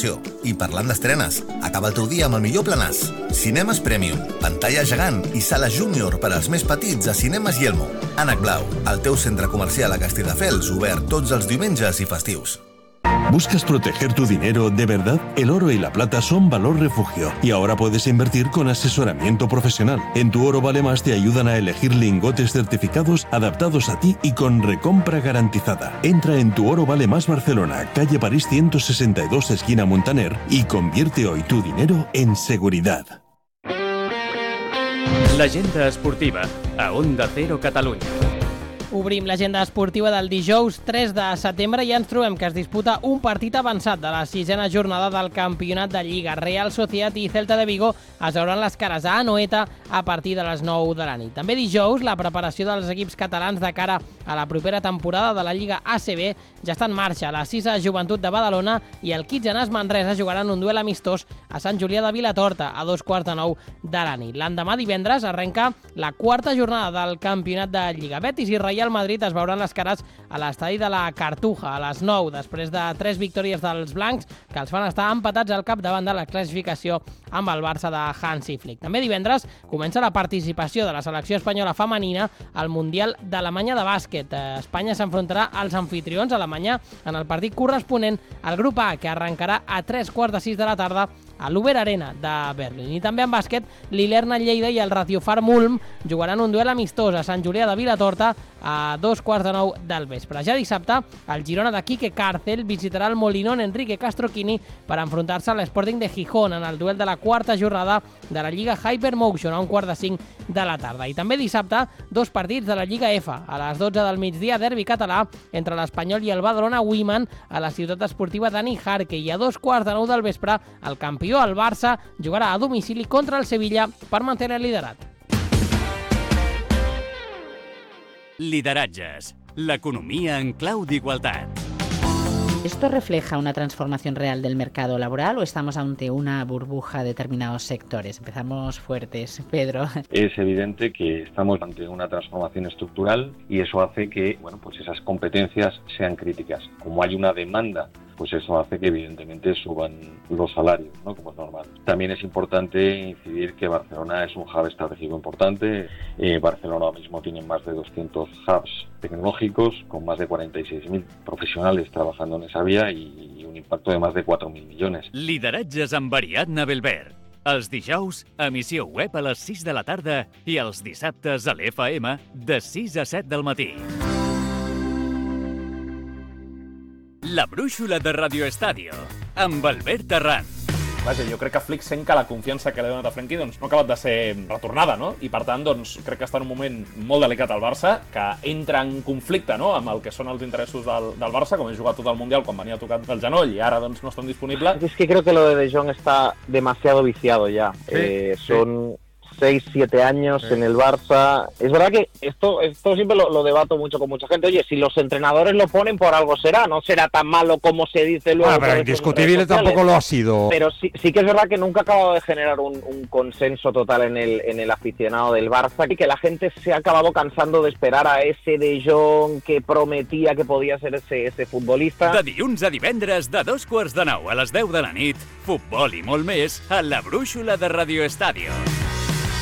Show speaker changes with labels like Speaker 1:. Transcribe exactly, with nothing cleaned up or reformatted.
Speaker 1: programació. I parlant d'estrenes, acaba el teu dia amb el millor planàs. Cinemes Premium, pantalla gegant i sala júnior per als més petits a Cinemes Yelmo. Ànec Blau, el teu centre comercial a Castelldefels, obert tots els diumenges i festius.
Speaker 2: ¿Buscas proteger tu dinero de verdad? El oro y la plata son valor refugio y ahora puedes invertir con asesoramiento profesional. En Tu Oro Vale Más te ayudan a elegir lingotes certificados adaptados a ti y con recompra garantizada. Entra en Tu Oro Vale Más Barcelona, calle París ciento sesenta y dos, esquina Montaner, y convierte hoy tu dinero en seguridad.
Speaker 3: L'agenda esportiva a Onda Cero Catalunya.
Speaker 4: Obrim l'agenda esportiva del dijous tres de setembre i ens trobem que es disputa un partit avançat de la sisena jornada del campionat de Lliga. Real Sociedad i Celta de Vigo es veuran les cares a Anoeta a partir de les nou de la nit. També dijous, la preparació dels equips catalans de cara a la propera temporada de la Lliga A C B ja està en marxa. La Cisa Joventut de Badalona i el Kitzenàs Manresa jugaran un duel amistós a Sant Julià de Vilatorta a dos quarts de nou de la nit. L'endemà divendres arrenca la quarta jornada del campionat de Lliga. Betis i Real Madrid es veuran les cares a l'estadi de la Cartuja a les nou, després de tres victòries dels blancs que els fan estar empatats al capdavant de la classificació amb el Barça de Hansi Flick. També divendres comença la participació de la selecció espanyola femenina al Mundial d'Alemanya de bàsquet. Espanya s'enfrontarà als anfitrions Alemanya en el partit corresponent al grup A, que arrencarà a tres quarts de sis de la tarda a l'Uber Arena de Berlín. I també en bàsquet, l'Ilerna Lleida i el Ratiofar Ulm jugaran un duel amistós a Sant Julià de Vilatorta a dos quarts de nou del vespre. Ja dissabte, el Girona de Quique Cárcel visitarà el Molinón Enrique Castroquini per enfrontar-se a l'Sporting de Gijón en el duel de la quarta jornada de la Lliga Hypermotion a un quart de cinc de la tarda. I també dissabte, dos partits de la Lliga F. A les dotze del migdia, derbi català entre l'Espanyol i el Badalona Women a la ciutat esportiva Dani Jarque, i a dos quarts de nou del vespre, el campió, el Barça, jugarà a domicili contra el Sevilla per mantenir el liderat.
Speaker 3: Lideratges. L'economia en clau d'igualtat.
Speaker 5: ¿Esto refleja una transformación real del mercado laboral o estamos ante una burbuja de determinados sectores? Empezamos fuertes, Pedro.
Speaker 6: Es evidente que estamos ante una transformación estructural y eso hace que, bueno, pues esas competencias sean críticas. Como hay una demanda, pues eso hace que evidentemente suban los salarios, ¿no? Como es normal. También es importante incidir que Barcelona es un hub estratégico importante. Eh, Barcelona ahora mismo tiene más de doscientos hubs tecnológicos con más de cuarenta y seis mil profesionales trabajando en esa vía y un impacto de más de cuatro mil millones.
Speaker 3: Lideratges amb Ariadna Belbert. Els dijous, emissió web a les sis de la tarda i els dissabtes a l'F M de sis a set del matí. La brúixola de Radio Estadio, amb Albert Terran.
Speaker 7: Vaja, jo crec que Flick sent que la confiança que li ha donat a Frenkie doncs, no ha acabat de ser retornada, no? I per tant, doncs, crec que està en un moment molt delicat al Barça, que entra en conflicte, no?, amb el que són els interessos del, del Barça, com és jugar tot el Mundial quan venia tocat el genoll i ara doncs, no estan disponibles.
Speaker 8: Es que creo que lo de De Jong está demasiado viciado ya. Sí, eh, son... Sí. seis, siete años sí. en el Barça. Es verdad que esto, esto siempre lo, lo debato mucho con mucha gente. Oye, si los entrenadores lo ponen, por algo será. No será tan malo como se dice luego.
Speaker 9: Ah, pero indiscutible tampoco lo ha sido.
Speaker 8: Pero sí, sí que es verdad que nunca ha acabado de generar un, un consenso total en el, en el aficionado del Barça y que la gente se ha acabado cansando de esperar a ese De Jong que prometía que podía ser ese, ese futbolista.
Speaker 3: De dilluns a divendres, de dos quarts de nou a les deu de la nit, futbol i molt més a la brúixola de Radio Estadio.